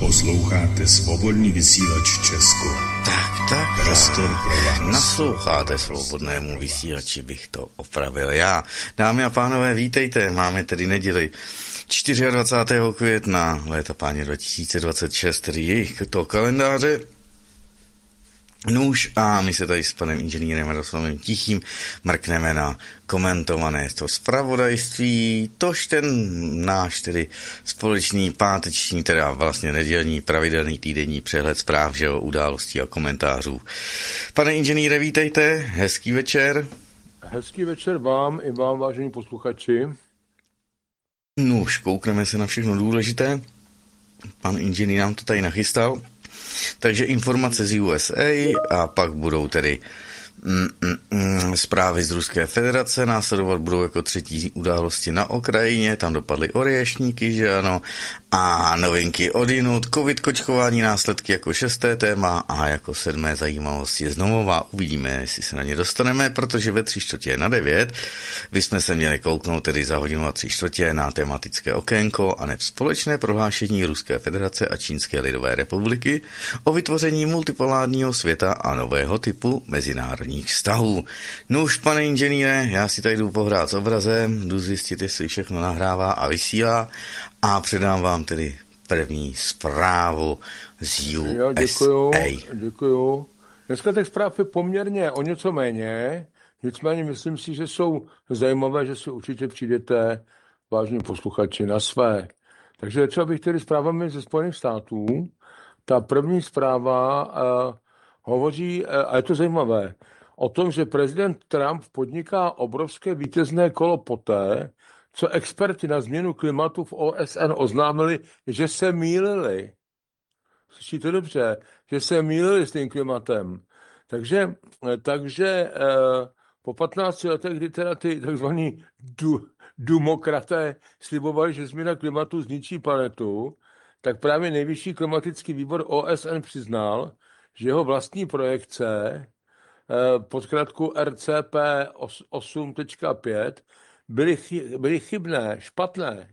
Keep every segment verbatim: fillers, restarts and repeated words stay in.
Posloucháte Svobodný vysílač Česko. Tak, tak, Prostor pro vás. Nasloucháte Svobodnému vysílači, bych to opravil já. Dámy a pánové, vítejte, máme tedy neděli dvacátého čtvrtého května, léta páně dva tisíce dvacet šest, tedy jejich to kalendáře. Nůž a my se tady s panem inženýrem Radoslavem Tichým mrkneme na komentované to zpravodajství, tož ten náš tedy společný páteční, teda vlastně nedělní, pravidelný týdenní přehled zpráv, že o událostí a komentářů. Pane inženýre, vítejte, hezký večer. Hezký večer vám i vám, vážení posluchači. Nůž, koukneme se na všechno důležité. Pan inženýr nám to tady nachystal. Takže informace z U S A a pak budou tedy mm, mm, mm, zprávy z Ruské federace, následovat budou jako třetí události na Ukrajině, tam dopadly oriešníky, že ano, a novinky odinut, covid kočkování, následky jako šesté téma a jako sedmé zajímavosti je znovu. Uvidíme, jestli se na ně dostaneme, protože ve tři čtvrtě na devět bychom se měli kouknout tedy za hodinu a tři čtvrtě na tematické okénko a neb společné prohlášení Ruské federace a Čínské lidové republiky o vytvoření multipolárního světa a nového typu mezinárodních vztahů. Nuž, pane inženýre, já si tady jdu pohrát s obrazem, jdu zjistit, jestli všechno nahrává a vysílá a předám vám tedy první zprávu z U S A. Jo, děkuju, děkuju. Dneska těch zpráv je poměrně o něco méně, nicméně myslím si, že jsou zajímavé, že si určitě přijdete, vážní posluchači, na své. Takže třeba bych tedy zprávami ze Spojených států. Ta první zpráva uh, hovoří, uh, a je to zajímavé, o tom, že prezident Trump podniká obrovské vítězné kolo poté, co experti na změnu klimatu v O S N oznámili, že se mýlili. Slyšíte dobře, že se mýlili s tím klimatem. Takže, takže eh, po patnácti letech, kdy teda ty takzvaní du, demokraté slibovali, že změna klimatu zničí planetu, tak právě nejvyšší klimatický výbor O S N přiznal, že jeho vlastní projekce eh, pod zkratku R C P osm tečka pět byly, chy, byly chybné, špatné.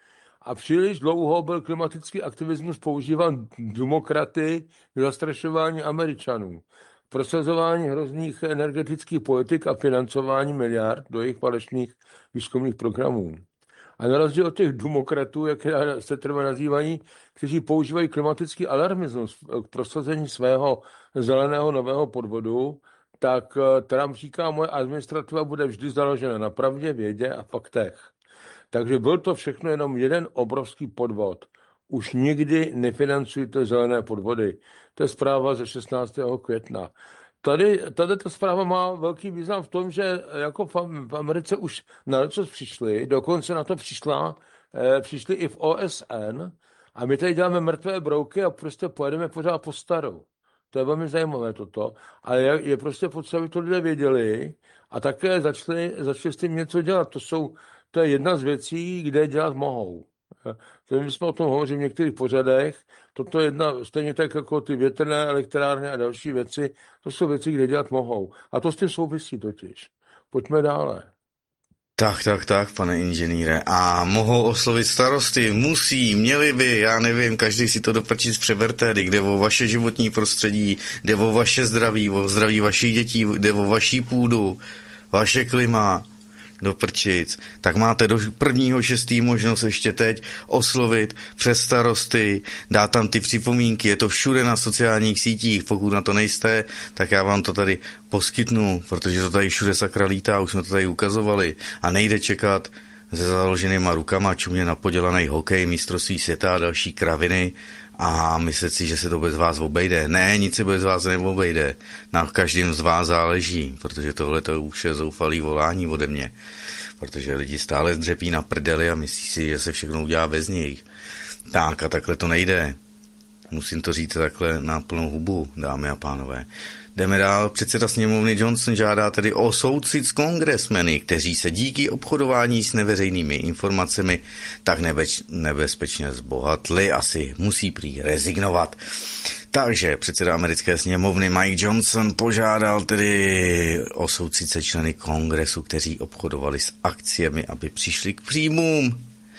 A příliš dlouho byl klimatický aktivismus používán demokraty k zastrašování Američanů, prosazování hrozných energetických politik a financování miliard do jejich falešných výzkumných programů. A na rozdíl od těch demokratů, jak se trvá nazývají, kteří používají klimatický alarmismus k prosazení svého zeleného nového podvodu, tak Trump říká, moje administrativa bude vždy založena na pravdě, vědě a faktech. Takže byl to všechno jenom jeden obrovský podvod. Už nikdy nefinancujte zelené podvody. To je zpráva ze šestnáctého května. Tady, tady ta zpráva má velký význam v tom, že jako v Americe už na něco přišli, dokonce na to přišla, eh, přišli i v O S N a my tady děláme mrtvé brouky a prostě pojedeme pořád po starou. To je velmi zajímavé toto, ale je, je prostě potřeba, aby to lidé věděli a také začali, začali s tím něco dělat. To, jsou, to je jedna z věcí, kde dělat mohou. To my jsme o tom hovořili v některých pořadech. Toto je jedna, stejně tak jako ty větrné elektrárny a další věci, to jsou věci, kde dělat mohou. A to s tím souvisí totiž. Pojďme dále. Tak, tak, tak, pane inženýre. A mohou oslovit starosty, musí, měli by, já nevím, každý si to do prčic přeberte, jde o vaše životní prostředí, jde o vaše zdraví, o zdraví vašich dětí, jde o vaší půdu, vaše klima, do prčic. Tak máte do prvního šestý možnost ještě teď oslovit přes starosty, dát tam ty připomínky, je to všude na sociálních sítích, pokud na to nejste, tak já vám to tady poskytnu, protože to tady všude sakra lítá, už jsme to tady ukazovali a nejde čekat se založenýma rukama, čumě na podělaný hokej, mistrovství světa a další kraviny a myslet si, že se to bez vás obejde. Ne, nic se bez vás neobejde. Na každém z vás záleží, protože tohle to už je zoufalý volání ode mě. Protože lidi stále dřepí na prdeli a myslí si, že se všechno udělá bez nich. Tak a takhle to nejde. Musím to říct takhle na plnou hubu, dámy a pánové. Jdeme dál. Předseda sněmovny Johnson žádá tedy o soucit s kongresmeny, kteří se díky obchodování s neveřejnými informacemi tak nebeč, nebezpečně zbohatli. Asi musí prý rezignovat. Takže předseda americké sněmovny Mike Johnson požádal tedy o soucit se členy kongresu, kteří obchodovali s akciemi, aby přišli k příjmům.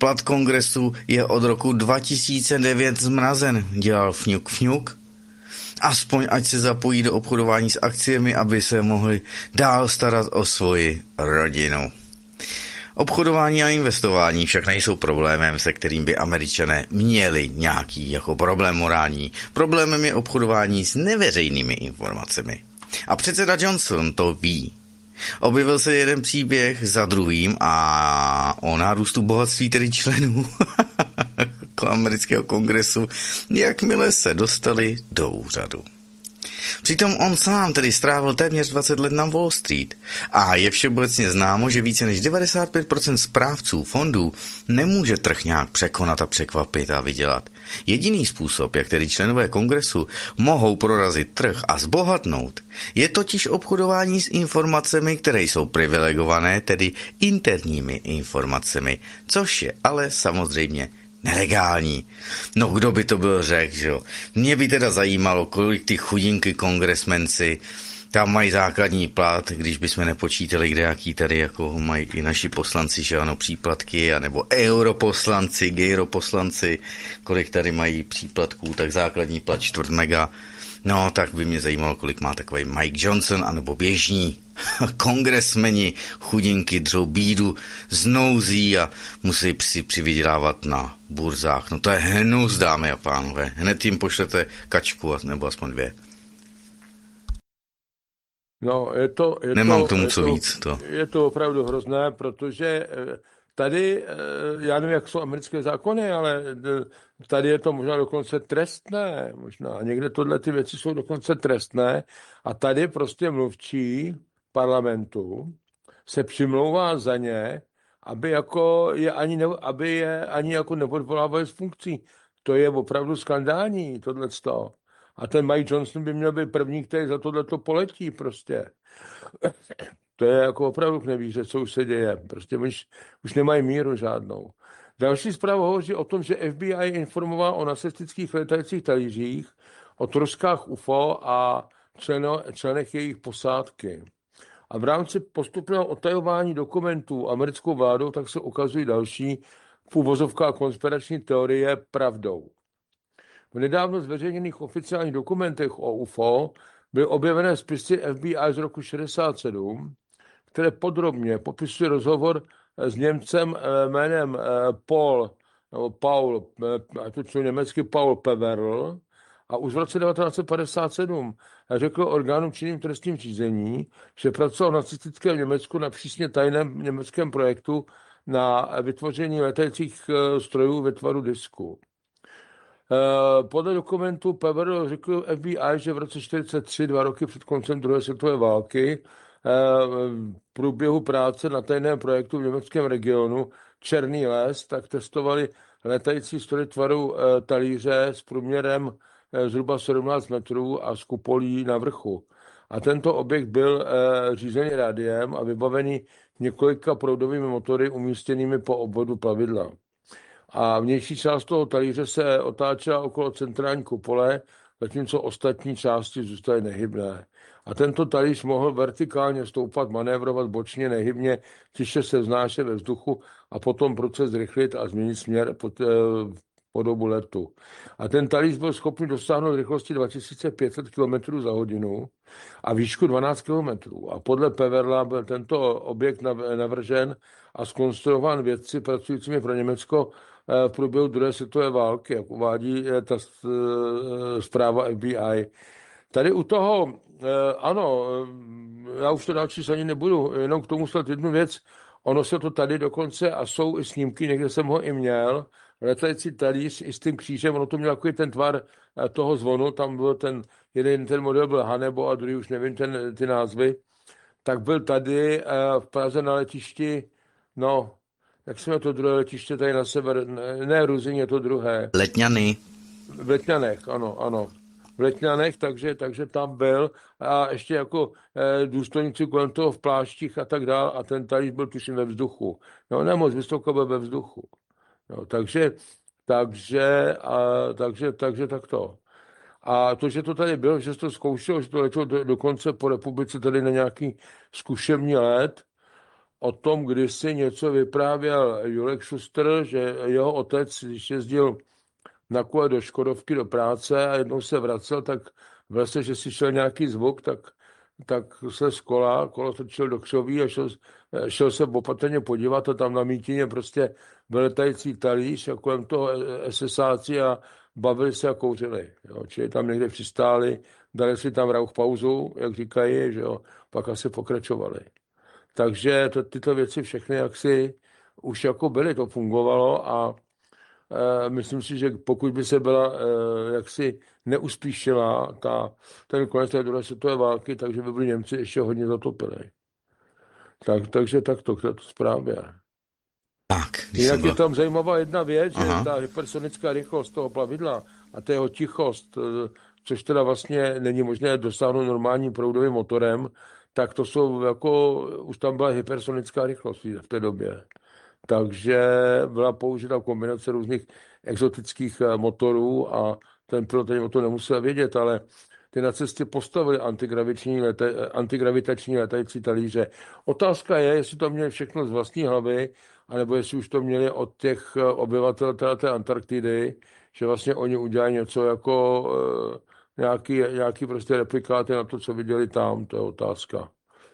plat kongresu je od roku dva tisíce devět zmrazen, dělal fňuk fňuk. Aspoň ať se zapojí do obchodování s akciemi, aby se mohli dál starat o svoji rodinu. Obchodování a investování však nejsou problémem, se kterým by Američané měli nějaký jako problém morální. Problémem je obchodování s neveřejnými informacemi. A předseda Johnson to ví. Objevil se jeden příběh za druhým a o nárůstu bohatství tedy členů amerického kongresu, jakmile se dostali do úřadu. Přitom on sám tedy strávil téměř dvacet let na Wall Street a je všeobecně známo, že více než devadesát pět procent správců fondů nemůže trh nějak překonat a překvapit a vydělat. Jediný způsob, jak tedy členové kongresu mohou prorazit trh a zbohatnout, je totiž obchodování s informacemi, které jsou privilegované, tedy interními informacemi, což je ale samozřejmě nelegální. No kdo by to byl řekl, že jo? Mě by teda zajímalo, kolik ty chudinky kongresmenci tam mají základní plat, když bychom nepočítali, kde jaký tady jako mají i naši poslanci, že ano, příplatky, anebo europoslanci, gejroposlanci, kolik tady mají příplatků, tak základní plat čtvrt mega. No, tak by mě zajímalo, kolik má takový Mike Johnson, anebo běžní kongresmeni, chudinky, dřou bídu, znouzí a musí si přivydělávat na burzách. No to je hnus, dámy a pánové. Hned jim pošlete kačku, nebo aspoň dvě. No, je to, je Nemám to, k tomu je co to, víc. To. Je to opravdu hrozné, protože tady, já nevím, jak jsou americké zákony, ale tady je to možná dokonce trestné. Možná někde tohle ty věci jsou dokonce trestné. A tady prostě mluvčí parlamentu se přimlouvá za ně, aby, jako je ani ne, aby je ani jako neodvolávali z funkcí. To je opravdu skandální, tohleto. A ten Mike Johnson by měl být první, který za tohleto poletí prostě. To je jako opravdu k nevíře, co už se děje. Prostě už, už nemají míru žádnou. Další zpráva hovoří o tom, že F B I informoval o nacistických letajících talířích, o troskách U F O a členo, členech jejich posádky. A v rámci postupného otajování dokumentů americkou vládou tak se ukazují další v uvozovkách konspirační teorie pravdou. V nedávno zveřejněných oficiálních dokumentech o U F O byly objevené spisy F B I z roku šedesát sedm, které podrobně popisují rozhovor s Němcem jménem Paul, nebo Paul, a to co německy Paul Peverl, a už v roce devatenáct set padesát sedm řekl orgánům činným trestním řízení, že pracoval v nacistickém Německu na přísně tajném německém projektu na vytvoření letajících strojů ve tvaru disku. Podle dokumentu Peverl řekl F B I, že v roce čtyřicet tři, dva roky před koncem druhé světové války, v průběhu práce na tajném projektu v německém regionu Černý les, tak testovali letající stroje tvaru talíře s průměrem zhruba sedmnáct metrů a s kupolí na vrchu. A tento objekt byl řízený rádiem a vybavený několika proudovými motory umístěnými po obvodu plavidla. A vnější část toho talíře se otáčela okolo centrální kupole, zatímco ostatní části zůstaly nehybné. A tento talíř mohl vertikálně stoupat, manévrovat bočně, nehybně, tiše se vznášet ve vzduchu a potom proces zrychlit a změnit směr po, po dobu letu. A ten talíř byl schopný dosáhnout rychlosti dva tisíce pět set kilometrů za hodinu a výšku dvanáct kilometrů. A podle Peverla byl tento objekt navržen a zkonstruován vědci pracujícími pro Německo v průběhu druhé světové války, jak uvádí ta zpráva F B I. Tady u toho, ano, já už to další ani nebudu, jenom k tomu snad jednu věc. Ono se to tady dokonce, a jsou i snímky, někde jsem ho i měl, letající talíř i s tím křížem, ono to měl takový ten tvar toho zvonu, tam byl ten, jeden ten model byl Hanebo a druhý už nevím ten, ty názvy, tak byl tady v Praze na letišti, no, jak jsme to druhé letiště tady na sever, ne, ne Ruzyň, je to druhé. Letňany. V Letňanech, ano, ano. V Letňanech, takže, takže tam byl a ještě jako eh, důstojníci kolem toho v pláštích a tak dál a ten talíř byl tuším ve vzduchu. No nemoc vysoko byl ve vzduchu. No, takže, takže, a, takže, takže takto. A to, že to tady bylo, že se to zkoušelo, že to letělo do, dokonce po republice tady na nějaký zkušební let, o tom, když si něco vyprávěl Julek Šuster, že jeho otec, když jezdil na kole do Škodovky do práce a jednou se vracel, tak v lese, že si šel nějaký zvuk, tak, tak se z kola, kolo točil do křoví a šel, šel se opatrně podívat a tam na mítině prostě vyletající talíř a kolem toho esesáci a bavili se a kouřili. Jo. Čili tam někde přistáli, dali si tam rauch pauzu, jak říkají, že jo, pak asi pokračovali. Takže to, tyto věci všechny jaksi už jako byly, to fungovalo a e, myslím si, že pokud by se byla e, jaksi neuspíšila ta, ten konec té druhé světové války, takže by byli Němci ještě hodně zatopili. Tak, takže tak to k této zprávě. Tak, Jinak byl... je tam zajímavá jedna věc, Aha. že ta hypersonická rychlost toho plavidla a ta jeho tichost, což teda vlastně není možné dosáhnout normálním proudovým motorem, tak to jsou jako, už tam byla hypersonická rychlost v té době. Takže byla použita kombinace různých exotických motorů a ten pilot o to nemusel vědět, ale ty na cestě postavili antigravitační, leta, antigravitační letající talíře. Otázka je, jestli to měli všechno z vlastní hlavy, anebo jestli už to měli od těch obyvatel té Antarktidy, že vlastně oni udělají něco jako nějaký, nějaký prostě replikáty na to, co viděli tam, to je otázka.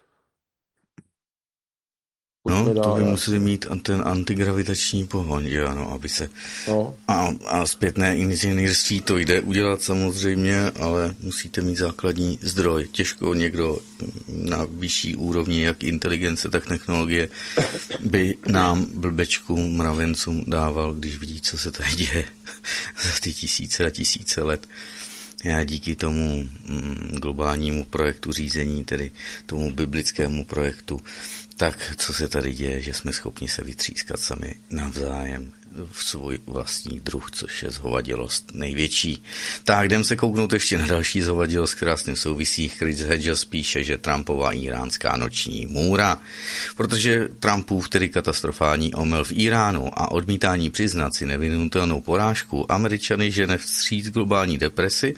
No, to by museli mít ten antigravitační pohon, že ano, aby se... No. A, a zpětné inženýrství to jde udělat samozřejmě, ale musíte mít základní zdroj. Těžko někdo na vyšší úrovni, jak inteligence, tak technologie, by nám, blbečkům, mravencům dával, když vidí, co se tady děje za ty tisíce a tisíce let. Já díky tomu mm, globálnímu projektu řízení, tedy tomu biblickému projektu, tak co se tady děje, že jsme schopni se vytřískat sami navzájem v svůj vlastní druh, což je zhovadilost největší. Tak jdem se kouknout ještě na další zhovadilost, která s tím souvisí. Chris Hedges píše, že Trumpova iránská noční můra, protože Trumpův tedy katastrofální omyl v Iránu a odmítání přiznat si nevyhnutelnou porážku Američany žene vstříc globální depresi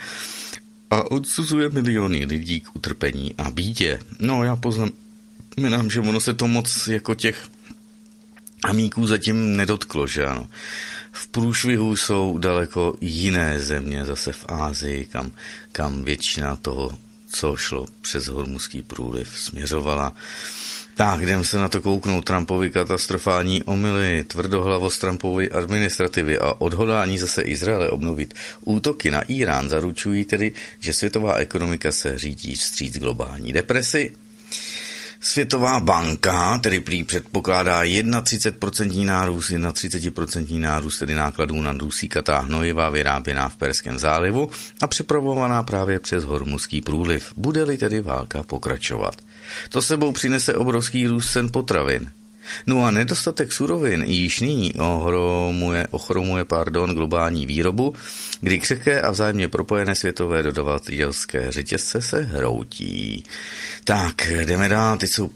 a odsuzuje miliony lidí k utrpení a bídě. No já poznám Minám, že ono se to moc jako těch amíků zatím nedotklo, že ano. V průšvihu jsou daleko jiné země, zase v Ásii, kam, kam většina toho, co šlo přes Hormuzský průliv, směřovala. Tak, jdem se na to kouknout. Trumpovi katastrofální omyly, tvrdohlavost Trumpovy administrativy a odhodlání zase Izraele obnovit útoky na Irán zaručují tedy, že světová ekonomika se řídí vstříc globální depresi. Světová banka tedy prý předpokládá třicet jedna procent nárůst, třicet jedna procent nárůst tedy nákladů na dusíkatá hnojiva vyráběná v Perském zálivu a přepravovaná právě přes Hormuzský průliv. Bude-li tedy válka pokračovat. To sebou přinese obrovský růst cen potravin. No a nedostatek surovin již nyní ohromuje, ochromuje pardon, globální výrobu, kdy křehké a vzájemně propojené světové dodavatelské řetězce se hroutí. Tak, jdeme dál, teď jsou